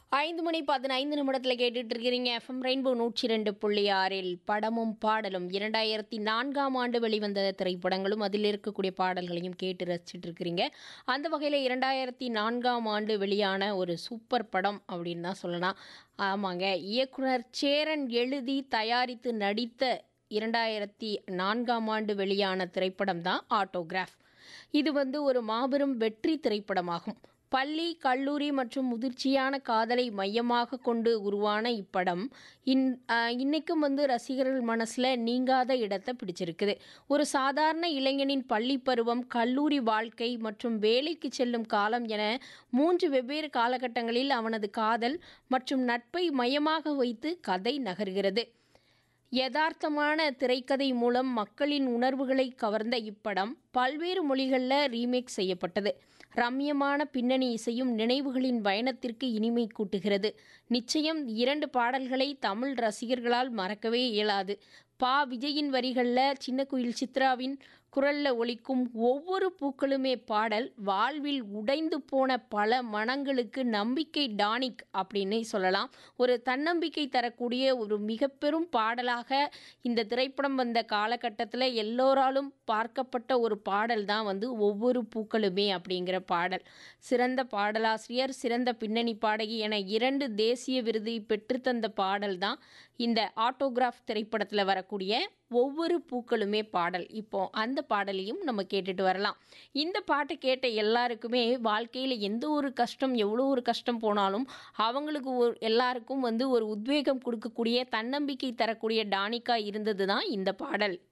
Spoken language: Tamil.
5 மணி 15 நிமிடத்தில் கேட்டுட்டு இருக்கிறீங்க எஃப்எம் ரெயின்போ 102.6 படமும் பாடலும் 2004ஆம் ஆண்டு வெளிவந்த திரைப்படங்களும் அதில் இருக்கக்கூடிய பாடல்களையும் கேட்டு ரசிச்சுட்டு இருக்கிறீங்க. அந்த வகையில் 2004ஆம் ஆண்டு வெளியான ஒரு சூப்பர் படம் அப்படின்னு தான் சொல்லலாம். ஆமாங்க, இயக்குனர் சேரன் எழுதி தயாரித்து நடித்த 2004ஆம் ஆண்டு வெளியான திரைப்படம் தான் ஆட்டோகிராஃப். இது ஒரு மாபெரும் வெற்றி திரைப்படமாகும். பள்ளி, கல்லூரி மற்றும் முதிர்ச்சியான காதலை மையமாக கொண்டு உருவான இப்படம் இன்னைக்கும் ரசிகர்கள் மனசில் நீங்காத இடத்தை பிடிச்சிருக்குது. ஒரு சாதாரண இளைஞனின் பள்ளி பருவம், கல்லூரி வாழ்க்கை மற்றும் வேலைக்கு செல்லும் காலம் என 3 வெவ்வேறு காலகட்டங்களில் அவனது காதல் மற்றும் நட்பை மையமாக வைத்து கதை நகர்கிறது. யதார்த்தமான திரைக்கதை மூலம் மக்களின் உணர்வுகளை கவர்ந்த இப்படம் பல்வேறு மொழிகளில் ரீமேக் செய்யப்பட்டது. ரம்யமான பின்னணி இசையும் நினைவுகளின் பயணத்திற்கு இனிமை கூட்டுகிறது. நிச்சயம் 2 பாடல்களை தமிழ் ரசிகர்களால் மறக்கவே இயலாது. விஜயின் வரிகளில் சின்ன குயில் சித்ராவின் குரலில் ஒலிக்கும் ஒவ்வொரு பூக்களுமே பாடல் வாழ்வில் உடைந்து போன பல மனங்களுக்கு நம்பிக்கை டானிக் அப்படின்னு சொல்லலாம். ஒரு தன்னம்பிக்கை தரக்கூடிய ஒரு மிக பெரும் பாடலாக இந்த திரைப்படம் வந்த காலகட்டத்தில் எல்லோராலும் பார்க்கப்பட்ட ஒரு பாடல் தான் ஒவ்வொரு பூக்களுமே அப்படிங்கிற பாடல். சிறந்த பாடலாசிரியர், சிறந்த பின்னணி பாடகி என 2 தேசிய விருதை பெற்றுத்தந்த பாடல் தான் இந்த ஆட்டோகிராஃப் திரைப்படத்தில் வரக்கூடிய ஒவ்வொரு பூக்களுமே பாடல். இப்போ அந்த பாடலையும் நம்ம கேட்டுட்டு வரலாம். இந்த பாட்டை கேட்ட எல்லாருக்குமே வாழ்க்கையில் எந்த ஒரு கஷ்டம், எவ்வளோ ஒரு கஷ்டம் போனாலும் அவங்களுக்கு எல்லாருக்கும் ஒரு உத்வேகம் கொடுக்கக்கூடிய, தன்னம்பிக்கை தரக்கூடிய டானிக்கா இருந்தது தான் இந்த பாடல்.